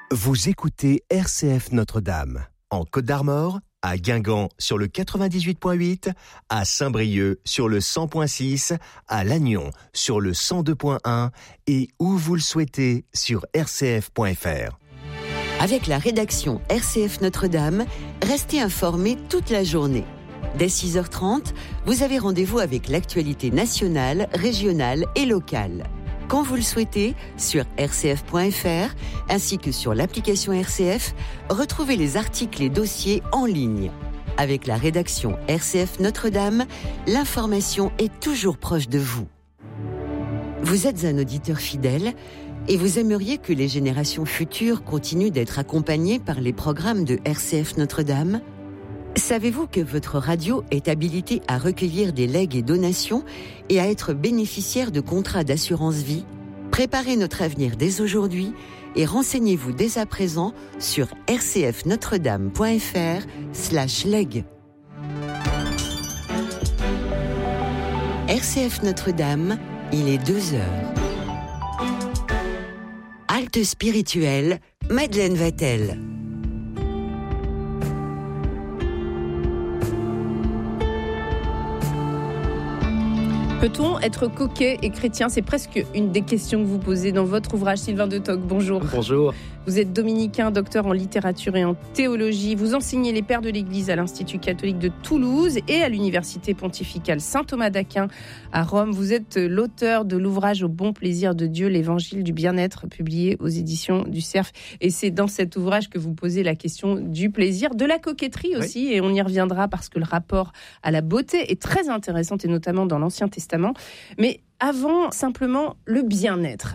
Vous écoutez RCF Notre-Dame, en Côte d'Armor, à Guingamp sur le 98.8, à Saint-Brieuc sur le 100.6, à Lannion sur le 102.1 et où vous le souhaitez sur rcf.fr. Avec la rédaction RCF Notre-Dame, restez informés toute la journée. Dès 6h30, vous avez rendez-vous avec l'actualité nationale, régionale et locale. Quand vous le souhaitez, sur rcf.fr, ainsi que sur l'application RCF, retrouvez les articles et dossiers en ligne. Avec la rédaction RCF Notre-Dame, l'information est toujours proche de vous. Vous êtes un auditeur fidèle et vous aimeriez que les générations futures continuent d'être accompagnées par les programmes de RCF Notre-Dame ? Savez-vous que votre radio est habilitée à recueillir des legs et donations et à être bénéficiaire de contrats d'assurance vie ? Préparez notre avenir dès aujourd'hui et renseignez-vous dès à présent sur rcfnotredame.fr/leg. RCF Notre-Dame, il est 2h. Halte spirituelle, Madeleine Vatel. Peut-on être coquet et chrétien ? C'est presque une des questions que vous posez dans votre ouvrage, Sylvain de Tocque. Bonjour. Bonjour. Vous êtes dominicain, docteur en littérature et en théologie. Vous enseignez les pères de l'Église à l'Institut catholique de Toulouse et à l'Université pontificale Saint-Thomas d'Aquin à Rome. Vous êtes l'auteur de l'ouvrage Au bon plaisir de Dieu, l'évangile du bien-être, publié aux éditions du Cerf. Et c'est dans cet ouvrage que vous posez la question du plaisir, de la coquetterie aussi. Oui. Et on y reviendra parce que le rapport à la beauté est très intéressant, et notamment dans l'Ancien Testament. Mais avant, simplement, le bien-être.